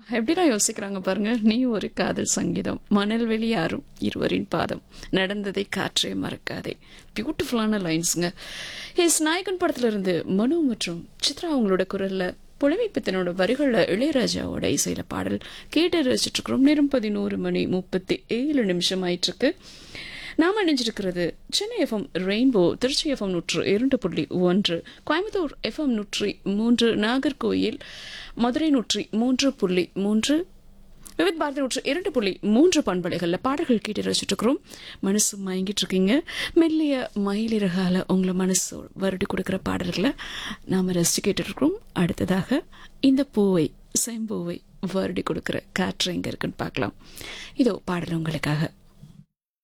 எப்படிலாம் யோசிக்கிறாங்க பாருங்க. நீ ஒரு காதல் சங்கீதம், மணல் வெளியாரும் இருவரின் பாதம், நடந்ததை காற்றே மறக்காதே. பியூட்டிஃபுல்லான லைன்ஸுங்க. ஹிஸ் நாயகன் படத்துல இருந்து மனு மற்றும் சித்ரா அவங்களோட குரல்ல புலமைப்பித்தனோட வரிகள்ல இளையராஜாவோட இசையில பாடல் கேட்டு ரசிச்சுட்டு இருக்கிறோம். நேரம் 11:37 ஆயிட்டு இருக்கு. நாம இணைஞ்சிருக்கிறது Chennai FM rainbow, Trichy FM 102.1, Coimbatore FM 103, Nagercoil, Madurai 103.3, Vividh Bharathi 102.3 பண்பலைகள்ல பாடல்கள் கேட்டு ரசிச்சுட்டு இருக்கிறோம். மனசு மயங்கிட்டு இருக்கீங்க. மெல்லிய மயிலிறகால உங்களை மனசு வருடி கொடுக்கிற பாடல்களை நாம ரசிச்சு கேட்டுட்டு இருக்கிறோம். அடுத்ததாக இந்த பூவை செம்பூவை வருடி கொடுக்கிற காற்று எங்க இருக்குன்னு பார்க்கலாம். இதோ பாடல் உங்களுக்காக.